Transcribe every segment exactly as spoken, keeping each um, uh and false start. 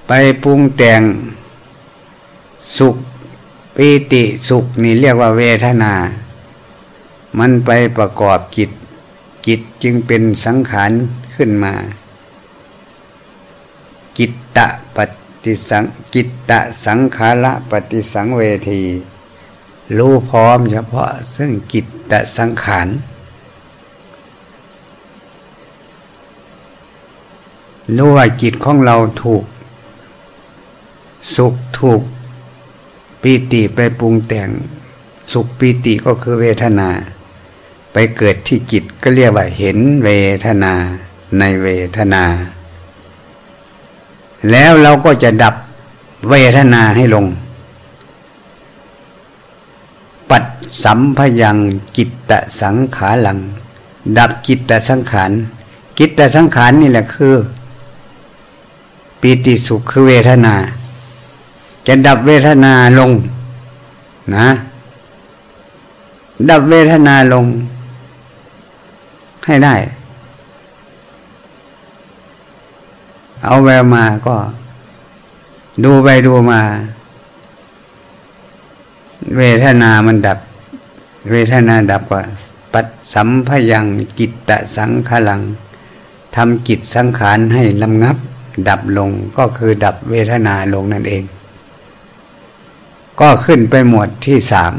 ไปปรุงแต่งสุขปีติสุขนี่เรียกว่าเวทนามันไปประกอบจิตจิตจึงเป็นสังขารขึ้นมาจิตตะปฏิสังจิตตะสังขาระปฏิสังเวทีรู้พร้อมเฉพาะซึ่งจิตตะสังขารรู้ว่าจิตของเราถูกสุขถูกปีติไปปรุงแต่งสุขปีติก็คือเวทนาไปเกิดที่จิตก็เรียกว่าเห็นเวทนาในเวทนาแล้วเราก็จะดับเวทนาให้ลงปัดสัมพยังจิตตสังขารังดับจิตตสังขารจิตตสังขารนี่แหละคือปีติสุขคือเวทนาจะดับเวทนาลงนะดับเวทนาลงให้ได้เอาแววมาก็ดูไปดูมาเวทนามันดับเวทนาดับว่าปัดสัมพยังจิตตสังขารังทำจิตสังขารให้ลำงับดับลงก็คือดับเวทนาลงนั่นเองก็ขึ้นไปหมวดที่สาม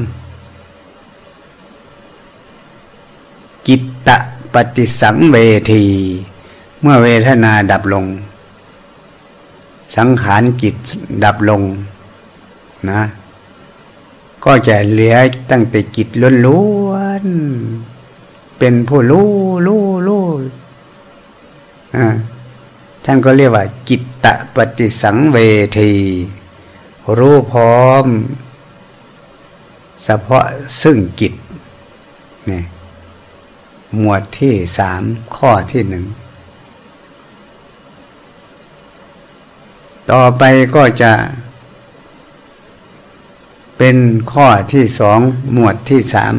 จิตตะปฏิสังเวทีเมื่อเวทนาดับลงสังขารจิตดับลงนะก็จะเหลือตั้งแต่จิตล้วนๆเป็นผู้รู้รู้รู้อ่าท่านก็เรียกว่าจิตตะปฏิสังเวทีรู้พร้อมเฉพาะซึ่งจิตนี่หมวดที่สามข้อที่หนึ่งต่อไปก็จะเป็นข้อที่สองหมวดที่สาม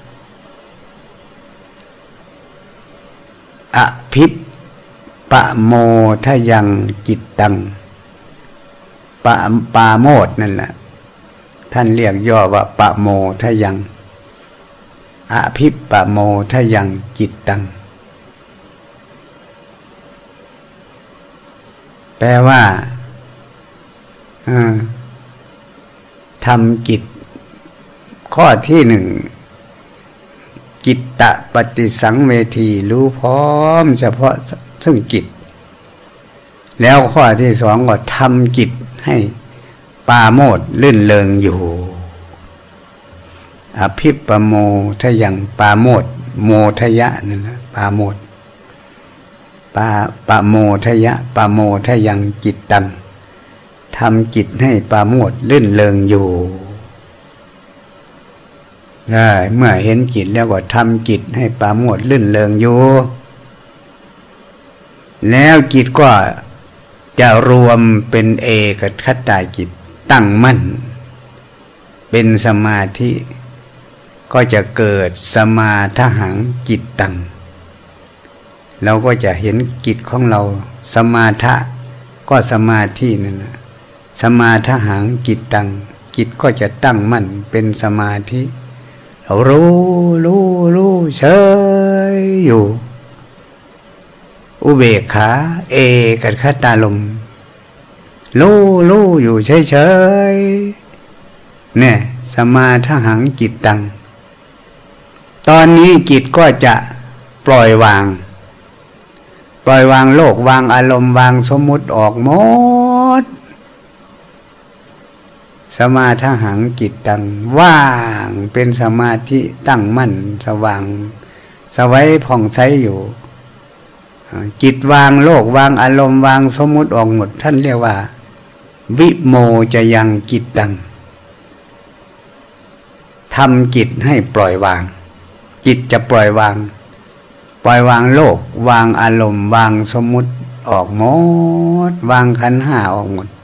อภิปปะโมทยังจิตตังปะปาโมทนั่นแหละท่านเรียกย่อว่าปะโมทยังอภิปปะโมทยังจิตตังแปลว่าทำจิตข้อที่หนึ่งจิตตะปฏิสังเวทีรู้พร้อมเฉพาะซึ่งจิตแล้วข้อที่สองก็ทำจิตให้ปาโมทย์ลื่นเริงอยู่อภิปปะโมทยังปาโมทย์โมทยะนั่นแหละปาโมทย์ปาปะโมทยะปาโมทยังจิตตังทำจิตให้ปาโมทย์ลื่นเริงอยู่ได้เมื่อเห็นจิตแล้วก็ทำจิตให้ปาโมทย์ลื่นเริงอยู่แล้วจิตก็จะรวมเป็นเอกคตาจิตตั้งมั่นเป็นสมาธิก็จะเกิดสมาทหังจิตตังเราก็จะเห็นจิตของเราสมาทะก็สมาธินั่นแหละสมาทหังจิตตังจิตก็จะตั้งมั่นเป็นสมาธิรู้รู้รู้เฉยอยู่อุเบกขาเอกัคตาลมรู้รู้อยู่เฉยเฉยเนี่ยสมาทหังจิตตังตอนนี้จิตก็จะปล่อยวางปล่อยวางโลกวางอารมณ์วางสมมุติออกหมดสมาทหังจิตตังว่างเป็นสมาธิตั้งมั่นสว่างสวัยผ่องใสอยู่จิตวางโลกวางอารมณ์วางสมมุติออกหมดท่านเรียกว่าวิโมจะยังจิตตังทำจิตให้ปล่อยวางจิตจะปล่อยวางปล่อยวางโลกวางอารมณ์วางสมมุติออกหมดวางขันธ์ห้าออกหมด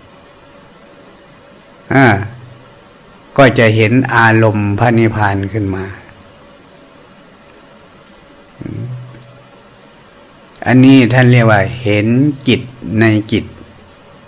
อ่าก็จะเห็นอารมณ์พระนิพพานขึ้นมาอันนี้ท่านเรียกว่าเห็นจิตในจิต